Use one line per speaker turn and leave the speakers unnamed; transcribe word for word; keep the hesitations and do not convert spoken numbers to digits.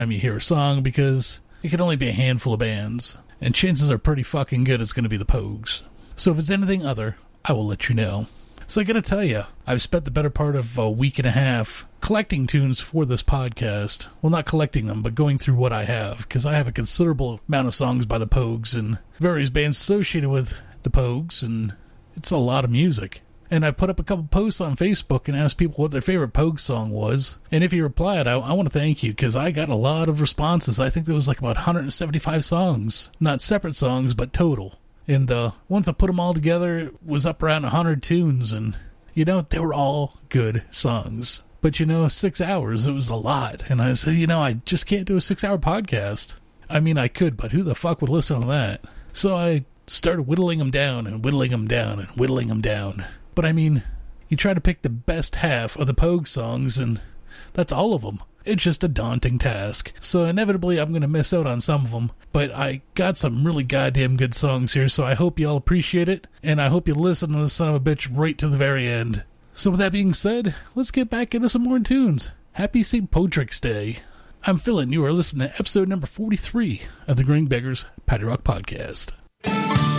time you hear a song because it can only be a handful of bands, and chances are pretty fucking good it's going to be the Pogues. So if it's anything other, I will let you know. So I gotta tell you, I've spent the better part of a week and a half collecting tunes for this podcast. Well, not collecting them, but going through what I have, because I have a considerable amount of songs by the Pogues and various bands associated with the Pogues, and it's a lot of music. And I put up a couple posts on Facebook and asked people what their favorite Pogue song was. And if you replied, I, I want to thank you, because I got a lot of responses. I think there was like about one hundred seventy-five songs. Not separate songs, but total. And uh, once I put them all together, it was up around one hundred tunes. And, you know, they were all good songs. But, you know, six hours, it was a lot. And I said, you know, I just can't do a six-hour podcast. I mean, I could, but who the fuck would listen to that? So I started whittling them down and whittling them down and whittling them down. But, I mean, you try to pick the best half of the Pogue songs, and that's all of them. It's just a daunting task. So inevitably, I'm going to miss out on some of them. But I got some really goddamn good songs here, so I hope you all appreciate it. And I hope you listen to this son of a bitch right to the very end. So with that being said, let's get back into some more tunes. Happy Saint Patrick's Day. I'm Phil, and you are listening to episode number forty-three of the Green Beggars Patty Rock Podcast.